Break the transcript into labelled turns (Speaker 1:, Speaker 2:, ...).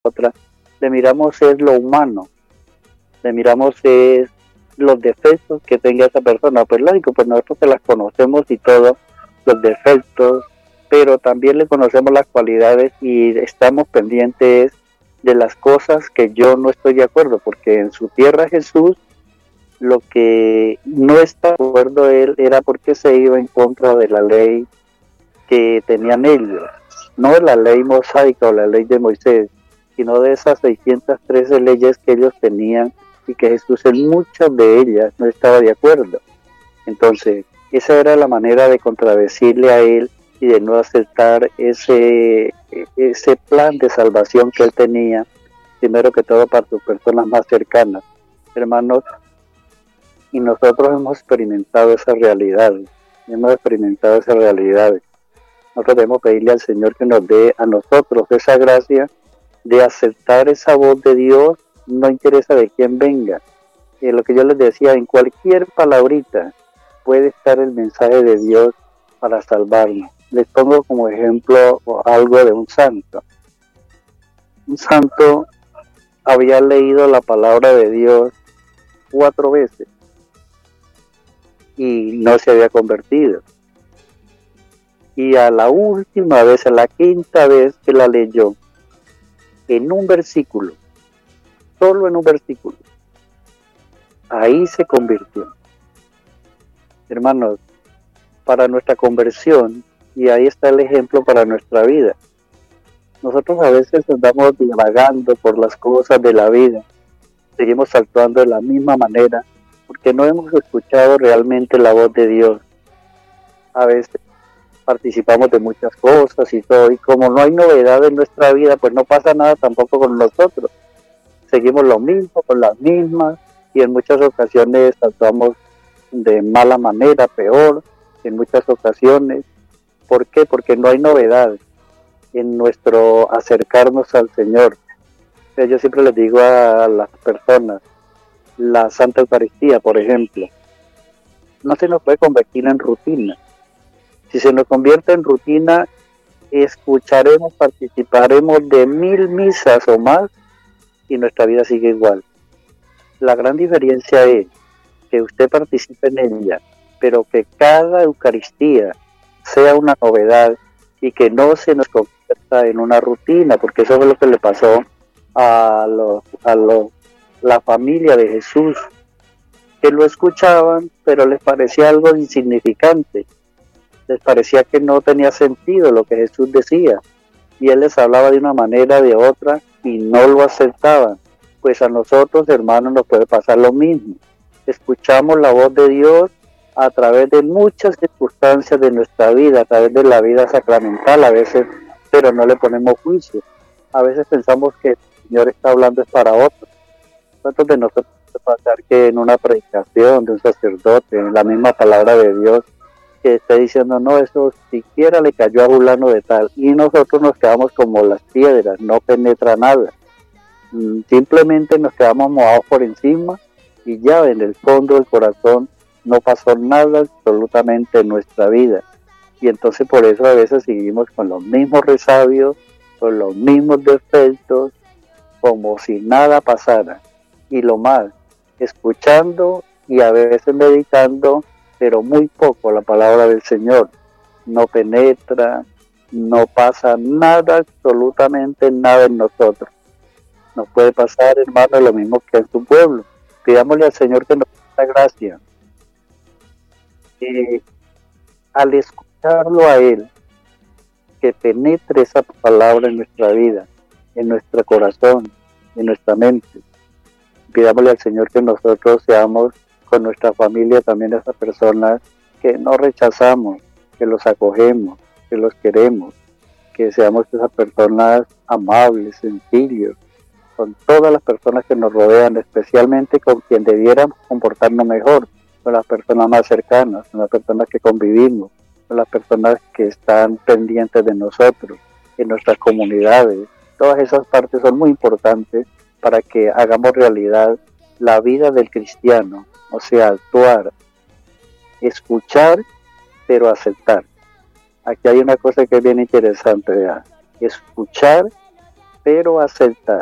Speaker 1: otra, le miramos es lo humano, le miramos es los defectos que tenga esa persona. Pues lógico, pues nosotros que las conocemos y todo, los defectos, pero también le conocemos las cualidades y estamos pendientes de las cosas que yo no estoy de acuerdo, porque en su tierra Jesús lo que no está de acuerdo él era porque se iba en contra de la ley que tenían ellos, no de la ley mosaica o la ley de Moisés, sino de esas 613 leyes que ellos tenían y que Jesús en muchas de ellas no estaba de acuerdo. Entonces, esa era la manera de contradecirle a él y de no aceptar ese plan de salvación que él tenía, primero que todo para sus personas más cercanas. Hermanos, y nosotros hemos experimentado esas realidades, Nosotros debemos pedirle al Señor que nos dé a nosotros esa gracia de aceptar esa voz de Dios, no interesa de quién venga. Lo que yo les decía, en cualquier palabrita puede estar el mensaje de Dios para salvarnos. Les pongo como ejemplo algo de un santo. Un santo había leído la palabra de Dios 4 veces y no se había convertido. Y a la última vez, a la 5ª vez que la leyó, en un versículo, solo en un versículo, ahí se convirtió. Hermanos, para nuestra conversión, y ahí está el ejemplo para nuestra vida. Nosotros a veces andamos divagando por las cosas de la vida, seguimos actuando de la misma manera, porque no hemos escuchado realmente la voz de Dios. A veces participamos de muchas cosas y todo, y como no hay novedad en nuestra vida, pues no pasa nada tampoco con nosotros. Seguimos lo mismo, con las mismas, y en muchas ocasiones actuamos de mala manera, peor, en muchas ocasiones. ¿Por qué? Porque no hay novedad en nuestro acercarnos al Señor. Yo siempre les digo a las personas, la Santa Eucaristía, por ejemplo, no se nos puede convertir en rutina. Si se nos convierte en rutina, escucharemos, participaremos de 1000 misas o más y nuestra vida sigue igual. La gran diferencia es que usted participe en ella, pero que cada Eucaristía sea una novedad y que no se nos convierta en una rutina, porque eso fue lo que le pasó a la familia de Jesús, que lo escuchaban, pero les parecía algo insignificante, les parecía que no tenía sentido lo que Jesús decía, y él les hablaba de una manera, de otra, y no lo aceptaban. Pues a nosotros, hermanos, nos puede pasar lo mismo. Escuchamos la voz de Dios a través de muchas circunstancias de nuestra vida, a través de la vida sacramental a veces, pero no le ponemos juicio. A veces pensamos que el Señor está hablando es para otros. ¿Cuántos de nosotros puede pasar que en una predicación de un sacerdote, en la misma palabra de Dios, que está diciendo, no, eso siquiera le cayó a fulano de tal, y nosotros nos quedamos como las piedras, no penetra nada, simplemente nos quedamos mojados por encima y ya en el fondo del corazón no pasó nada absolutamente en nuestra vida, y entonces por eso a veces seguimos con los mismos resabios, con los mismos defectos, como si nada pasara, y lo más, escuchando y a veces meditando, pero muy poco la palabra del Señor, no penetra, no pasa nada, absolutamente nada en nosotros. Nos puede pasar, hermano, lo mismo que en su pueblo. Pidámosle al Señor que nos dé esta gracia, que al escucharlo a Él, que penetre esa palabra en nuestra vida, en nuestro corazón, en nuestra mente. Pidámosle al Señor que nosotros seamos con nuestra familia también esas personas que no rechazamos, que los acogemos, que los queremos, que seamos esas personas amables, sencillos, con todas las personas que nos rodean, especialmente con quien debiéramos comportarnos mejor, con las personas más cercanas, con las personas que convivimos, con las personas que están pendientes de nosotros, en nuestras comunidades. Todas esas partes son muy importantes para que hagamos realidad la vida del cristiano. O sea, actuar, escuchar, pero aceptar. Aquí hay una cosa que es bien interesante, ¿verdad? Escuchar, pero aceptar.